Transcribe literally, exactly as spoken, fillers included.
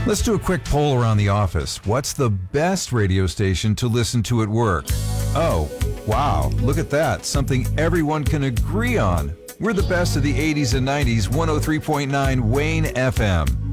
Let's do a quick poll around the office. What's the best radio station to listen to at work? Oh, wow, look at that. Something everyone can agree on. We're the best of the eighties and nineties, one oh three point nine Wayne F M.